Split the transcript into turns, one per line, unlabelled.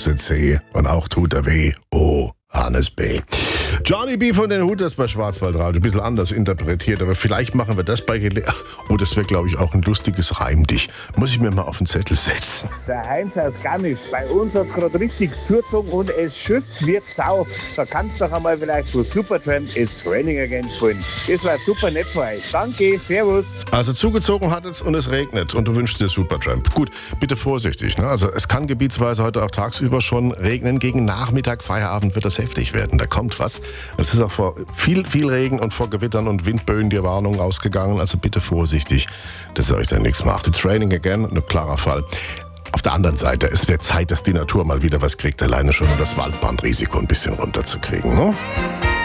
kostet C und auch tut er weh. Oh, Hannes B. Johnny B. von den Hooters bei Schwarzwaldradio. Ein bisschen anders interpretiert, aber vielleicht machen wir das bei Oh, das wäre, glaube ich, auch ein lustiges Reimdich. Muss ich mir mal auf den Zettel setzen.
Der Heinz aus Garmisch, bei uns hat es gerade richtig zugezogen und es schüttet wie Sau. Da kannst du doch einmal vielleicht so Supertramp It's Raining Again spielen. Das war super nett für euch. Danke, servus.
Also zugezogen hat es und es regnet und du wünschst dir Supertramp. Gut, bitte vorsichtig. Ne? Also es kann gebietsweise heute auch tagsüber schon regnen. Gegen Nachmittag, Feierabend wird das heftig werden. Da kommt was. Es ist auch vor viel Regen und vor Gewittern und Windböen die Warnung ausgegangen. Also bitte vorsichtig, dass ihr euch da nichts macht. It's raining again, ein klarer Fall. Auf der anderen Seite, es wird Zeit, dass die Natur mal wieder was kriegt. Alleine schon um das Waldbrandrisiko ein bisschen runterzukriegen. Ne?